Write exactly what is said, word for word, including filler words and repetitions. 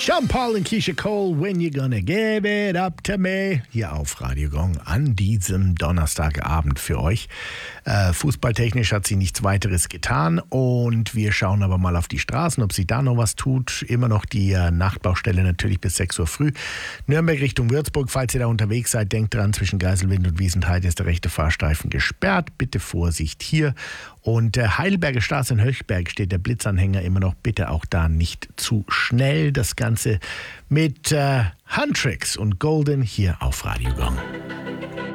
Sean Paul und Keisha Cole, When You Gonna Give It Up To Me, hier auf Radio Gong an diesem Donnerstagabend für euch. Äh, fußballtechnisch hat sie nichts weiteres getan und wir schauen aber mal auf die Straßen, ob sie da noch was tut. Immer noch die äh, Nachtbaustelle natürlich bis sechs Uhr früh. Nürnberg Richtung Würzburg, falls ihr da unterwegs seid, denkt dran, zwischen Geiselwind und Wiesenthal ist der rechte Fahrstreifen gesperrt. Bitte Vorsicht hier. Und äh, Heidelberger Straße in Höchberg steht der Blitzanhänger immer noch. Bitte auch da nicht zu schnell. Das Ganze mit äh, Huntrix und Golden hier auf Radio Gong.